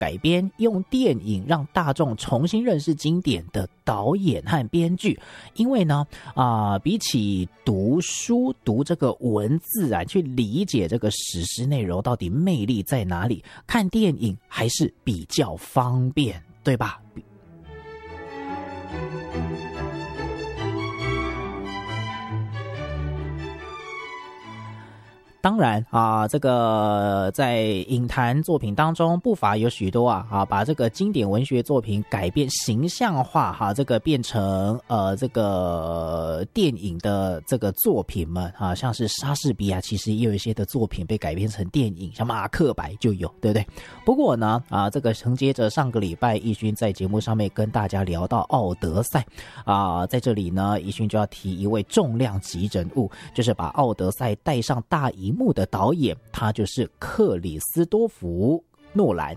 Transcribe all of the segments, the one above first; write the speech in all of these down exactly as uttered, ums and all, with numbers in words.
改编用电影让大众重新认识经典的导演和编剧。因为呢啊、呃，比起读书读这个文字啊，去理解这个史诗内容到底魅力在哪里，看电影还是比较方便，对吧？当然啊，这个在影坛作品当中不乏有许多啊啊，把这个经典文学作品改变形象化哈、啊，这个变成呃这个电影的这个作品们啊，像是莎士比亚，其实也有一些的作品被改编成电影，像马克白就有，对不对？不过呢啊，这个承接着上个礼拜奕勋在节目上面跟大家聊到奥德赛啊，在这里呢，奕勋就要提一位重量级人物，就是把奥德赛带上大荧幕的导演，他就是克里斯多福·诺兰。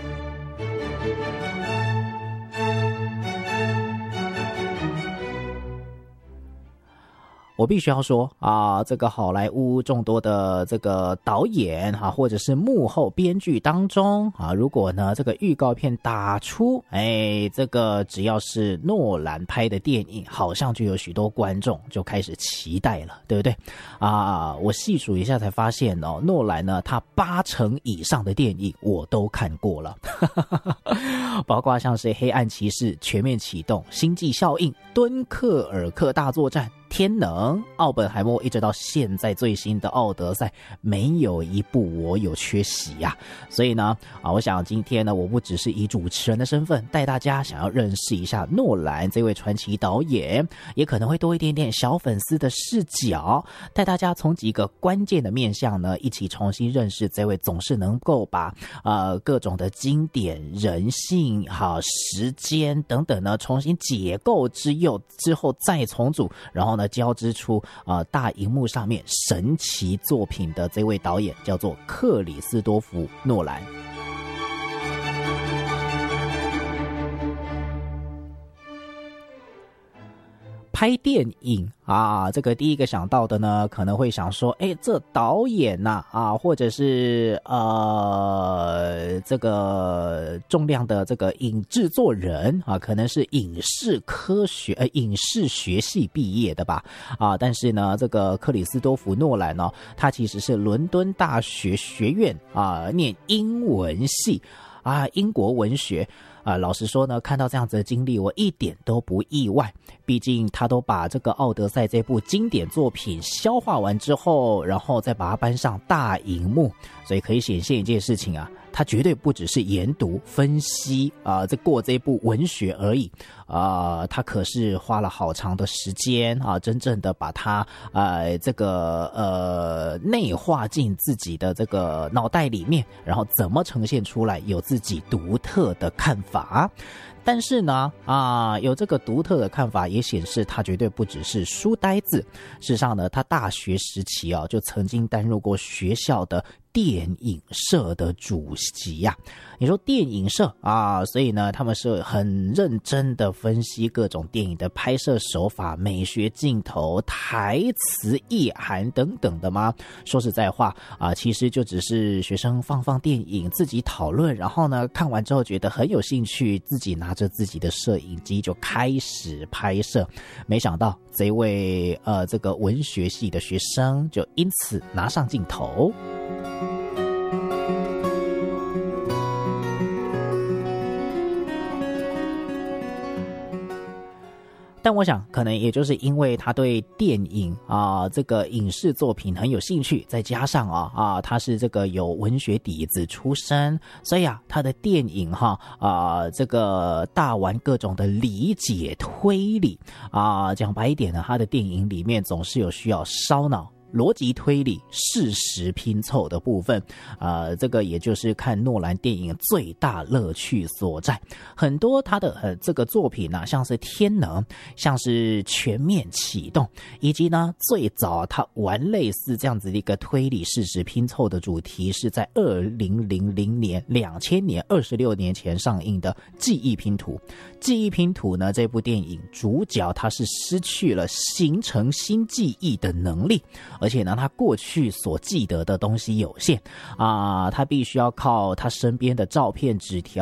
我必须要说啊，这个好莱坞众多的这个导演啊，或者是幕后编剧当中啊，如果呢这个预告片打出，哎，这个只要是诺兰拍的电影，好像就有许多观众就开始期待了，对不对？啊，我细数一下才发现哦，诺兰呢，他八成以上的电影我都看过了，包括像是《黑暗骑士》、《全面启动》、《星际效应》、《敦刻尔克大作战》、天能、奥本海默，一直到现在最新的奥德赛，没有一部我有缺席呀、啊。所以呢，啊，我想今天呢，我不只是以主持人的身份带大家想要认识一下诺兰这位传奇导演，也可能会多一点点小粉丝的视角，带大家从几个关键的面向呢，一起重新认识这位总是能够把呃各种的经典、人性、好时间等等呢，重新解构之后之后再重组，然后呢。交织出呃大荧幕上面神奇作品的这位导演叫做克里斯多福·诺兰。拍电影啊，这个第一个想到的呢，可能会想说，哎，这导演呐 啊, 啊，或者是呃这个重量的这个影制作人啊，可能是影视科学呃影视学系毕业的吧啊，但是呢，这个克里斯多福·诺兰呢、哦，他其实是伦敦大学学院啊念英文系啊，英国文学。啊、呃，老实说呢，看到这样子的经历，我一点都不意外。毕竟他都把这个《奥德赛》这部经典作品消化完之后，然后再把它搬上大荧幕，所以可以显现一件事情啊，他绝对不只是研读分析啊、呃，这过这部文学而已啊、呃，他可是花了好长的时间啊，真正的把它呃这个呃内化进自己的这个脑袋里面，然后怎么呈现出来，有自己独特的看法。法，但是呢，啊，有这个独特的看法，也显示他绝对不只是书呆子。事实上呢，他大学时期啊，就曾经担任过学校的电影社的主席呀、啊。你说电影社啊，所以呢，他们是很认真的分析各种电影的拍摄手法、美学、镜头、台词、意涵等等的吗？说实在话啊，其实就只是学生放放电影，自己讨论，然后呢，看完之后觉得很有兴趣，自己拿着自己的摄影机就开始拍摄。没想到这位呃这个文学系的学生就因此拿上镜头。但我想可能也就是因为他对电影啊这个影视作品很有兴趣，再加上啊啊他是这个有文学底子出身，所以啊他的电影哈啊这个大玩各种的理解推理啊，讲白一点呢，他的电影里面总是有需要烧脑逻辑推理、事实拼凑的部分，呃，这个也就是看诺兰电影最大乐趣所在。很多他的呃这个作品啊，像是《天能》，像是《全面启动》，以及呢最早他玩类似这样子的一个推理事实拼凑的主题，是在二零零零年、两千年二十六年前上映的《记忆拼图》。《记忆拼图》呢，这部电影主角他是失去了形成新记忆的能力。 而且呢，他过去所记得的东西有限啊，他必须要靠他身边的照片、纸条